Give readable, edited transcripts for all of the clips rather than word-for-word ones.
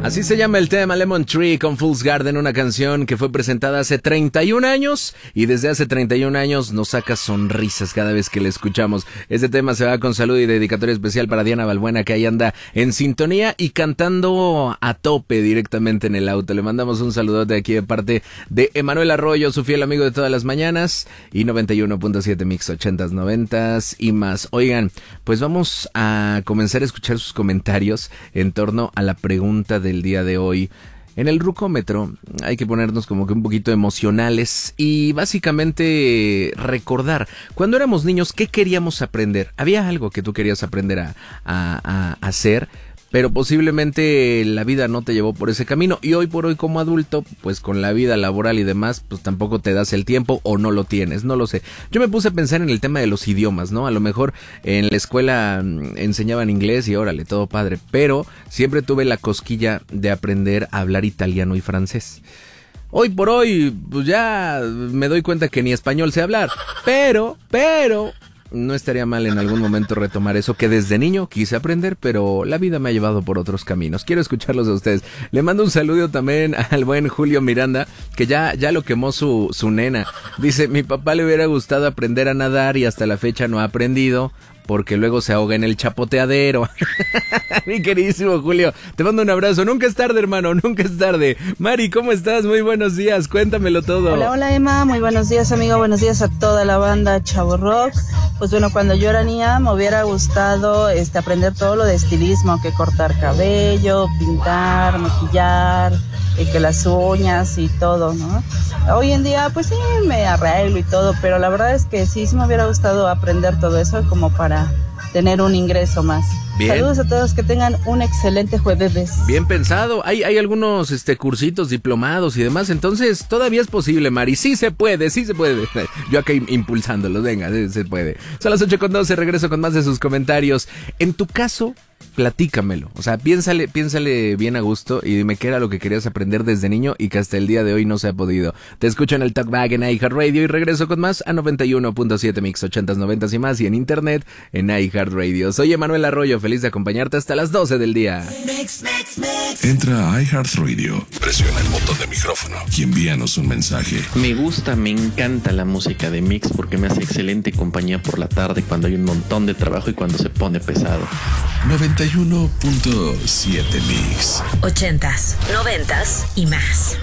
Así se llama el tema Lemon Tree con Fool's Garden, una canción que fue presentada hace 31 años y desde hace 31 años nos saca sonrisas cada vez que la escuchamos. Este tema se va con salud y dedicatoria especial para Diana Balbuena, que ahí anda en sintonía y cantando a tope directamente en el auto. Le mandamos un saludote aquí de parte de Emanuel Arroyo, su fiel amigo de todas las mañanas, y 91.7 Mix 80s, 90s y más. Oigan, pues vamos a comenzar a escuchar sus comentarios en torno a la pregunta del día de hoy. En el Rucómetro hay que ponernos como que un poquito emocionales y básicamente recordar cuando éramos niños qué queríamos aprender. Había algo que tú querías aprender a hacer, pero posiblemente la vida no te llevó por ese camino y hoy por hoy como adulto, pues con la vida laboral y demás, pues tampoco te das el tiempo o no lo tienes, no lo sé. Yo me puse a pensar en el tema de los idiomas, ¿no? A lo mejor en la escuela enseñaban inglés y órale, todo padre, pero siempre tuve la cosquilla de aprender a hablar italiano y francés. Hoy por hoy, pues ya me doy cuenta que ni español sé hablar, pero no estaría mal en algún momento retomar eso que desde niño quise aprender, pero la vida me ha llevado por otros caminos. Quiero escucharlos a ustedes. Le mando un saludo también al buen Julio Miranda, que ya lo quemó su nena. Dice, mi papá le hubiera gustado aprender a nadar y hasta la fecha no ha aprendido, porque luego se ahoga en el chapoteadero. Mi queridísimo Julio, te mando un abrazo. Nunca es tarde, hermano, nunca es tarde. Mari, ¿cómo estás? Muy buenos días, cuéntamelo todo. Hola Emma, muy buenos días amigo, buenos días a toda la banda Chavo Rock. Pues bueno, cuando yo era niña me hubiera gustado aprender todo lo de estilismo, que cortar cabello, pintar, maquillar, que las uñas y todo, ¿no? Hoy en día pues sí me arreglo y todo, pero la verdad es que sí me hubiera gustado aprender todo eso como para tener un ingreso más. Bien. Saludos a todos, que tengan un excelente jueves. Bien pensado, hay algunos cursitos, diplomados y demás, entonces todavía es posible, Mari, sí se puede. Yo acá impulsándolo, venga, se puede. Son las 8:12, regreso con más de sus comentarios. En tu caso, platícamelo, o sea, piénsale bien a gusto y dime qué era lo que querías aprender desde niño y que hasta el día de hoy no se ha podido. Te escucho en el Talkback en iHeartRadio y regreso con más a 91.7 Mix 80s, 90s y más, y en internet en iHeartRadio. Soy Emanuel Arroyo, feliz de acompañarte hasta las 12 del día. Entra a iHeartRadio, presiona el botón de micrófono y envíanos un mensaje. Me encanta la música de Mix porque me hace excelente compañía por la tarde cuando hay un montón de trabajo y cuando se pone pesado. 91.7 Mix 80s, 90s y más.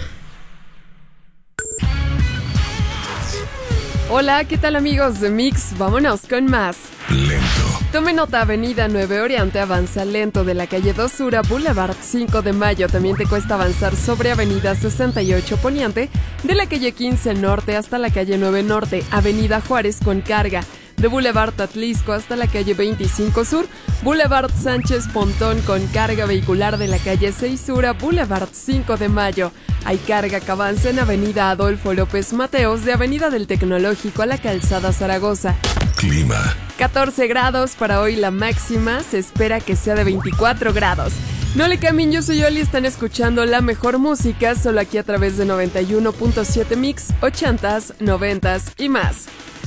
Hola, ¿qué tal amigos de Mix? Vámonos con más. Lento. Tome nota, Avenida 9 Oriente avanza lento de la calle 2 Sur a Boulevard 5 de Mayo. También te cuesta avanzar sobre Avenida 68 Poniente, de la calle 15 Norte hasta la calle 9 Norte, Avenida Juárez con carga. De Boulevard Atlisco hasta la calle 25 Sur, Boulevard Sánchez Pontón con carga vehicular de la calle 6 Sur a Boulevard 5 de Mayo. Hay carga que avanza en Avenida Adolfo López Mateos, de Avenida del Tecnológico a la Calzada Zaragoza. Clima. 14 grados para hoy, la máxima se espera que sea de 24 grados. No le cambien, yo soy Oli, están escuchando la mejor música solo aquí a través de 91.7 Mix, 80s, 90s y más.